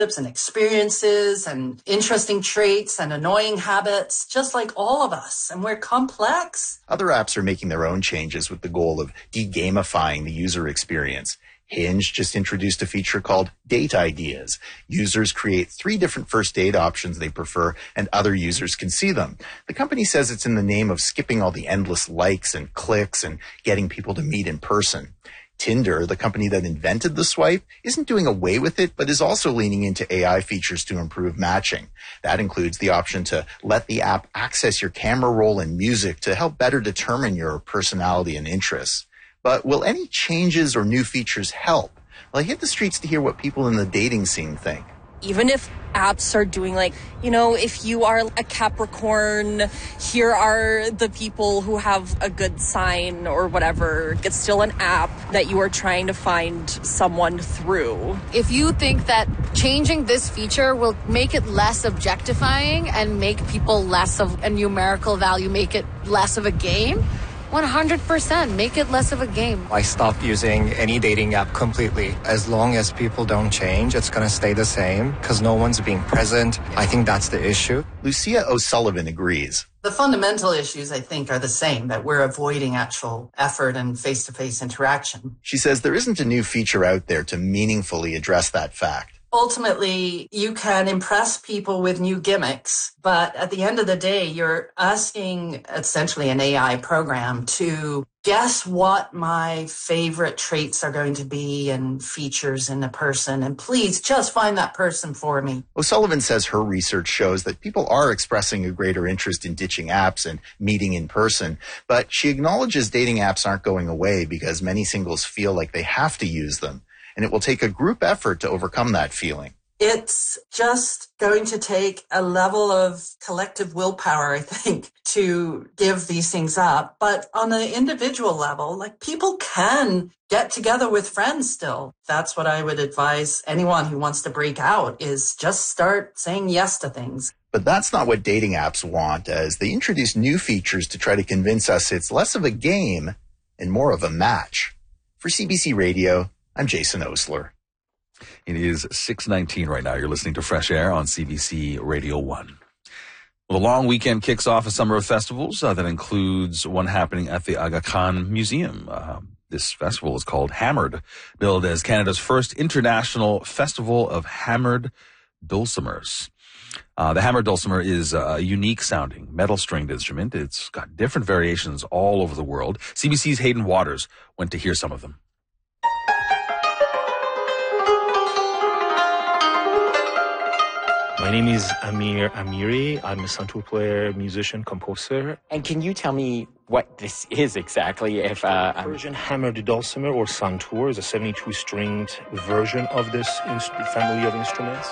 and experiences and interesting traits and annoying habits, just like all of us. And we're complex. Other apps are making their own changes with the goal of de-gamifying the user experience. Hinge just introduced a feature called Date Ideas. Users create 3 different first date options they prefer, and other users can see them. The company says it's in the name of skipping all the endless likes and clicks and getting people to meet in person. Tinder, the company that invented the swipe, isn't doing away with it, but is also leaning into AI features to improve matching. That includes the option to let the app access your camera roll and music to help better determine your personality and interests. But will any changes or new features help? Well, I hit the streets to hear what people in the dating scene think. Even if apps are doing if you are a Capricorn, here are the people who have a good sign or whatever. It's still an app that you are trying to find someone through. If you think that changing this feature will make it less objectifying and make people less of a numerical value, make it less of a game, 100%. Make it less of a game. I stopped using any dating app completely. As long as people don't change, it's going to stay the same because no one's being present. I think that's the issue. Lucia O'Sullivan agrees. The fundamental issues, I think, are the same, that we're avoiding actual effort and face-to-face interaction. She says there isn't a new feature out there to meaningfully address that fact. Ultimately, you can impress people with new gimmicks, but at the end of the day, you're asking essentially an AI program to guess what my favorite traits are going to be and features in a person, and please just find that person for me. O'Sullivan says her research shows that people are expressing a greater interest in ditching apps and meeting in person, but she acknowledges dating apps aren't going away because many singles feel like they have to use them. And it will take a group effort to overcome that feeling. It's just going to take a level of collective willpower, I think, to give these things up. But on the individual level, people can get together with friends still. That's what I would advise anyone who wants to break out, is just start saying yes to things. But that's not what dating apps want, as they introduce new features to try to convince us it's less of a game and more of a match. For CBC Radio, I'm Jason Osler. It is 6:19 right now. You're listening to Fresh Air on CBC Radio 1. Well, the long weekend kicks off a summer of festivals that includes one happening at the Aga Khan Museum. This festival is called Hammered, billed as Canada's first international festival of hammered dulcimers. The hammered dulcimer is a unique-sounding metal-stringed instrument. It's got different variations all over the world. CBC's Hayden Waters went to hear some of them. My name is Amir Amiri. I'm a santur player, musician, composer. And can you tell me what this is exactly? Persian hammered dulcimer or santur is a 72-stringed version of this family of instruments.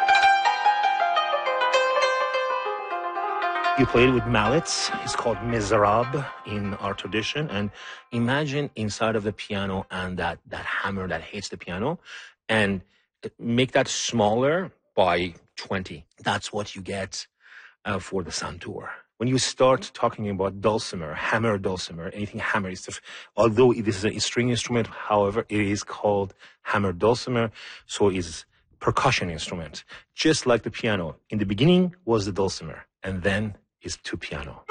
You play it with mallets. It's called mizrab in our tradition. And imagine inside of the piano and that hammer that hits the piano, and make that smaller by 20. That's what you get for the santur. When you start talking about dulcimer, hammer dulcimer, anything hammer, although this is a string instrument, however, it is called hammer dulcimer, so it is percussion instrument. Just like the piano. In the beginning was the dulcimer, and then is to piano.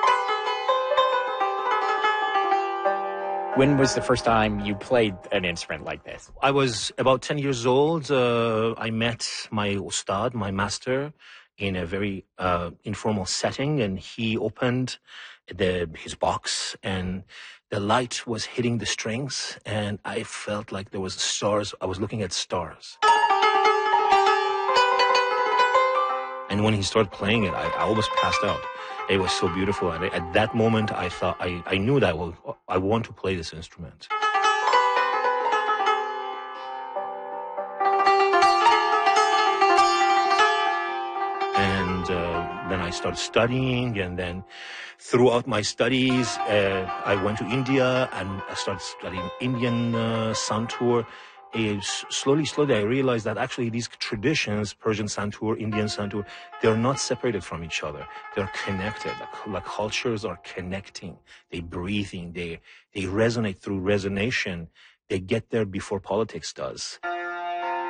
When was the first time you played an instrument like this? I was about 10 years old. I met my ustad, my master, in a very informal setting, and he opened his box, and the light was hitting the strings, and I felt like there was stars. I was looking at stars. And when he started playing it, I almost passed out. It was so beautiful. And at that moment, I thought, I knew that I want to play this instrument. And then I started studying. And then throughout my studies, I went to India and I started studying Indian santur. Slowly, I realized that actually these traditions, Persian santur, Indian santur, they're not separated from each other. They're connected. Like cultures are connecting. They're breathing. They resonate through resonation. They get there before politics does.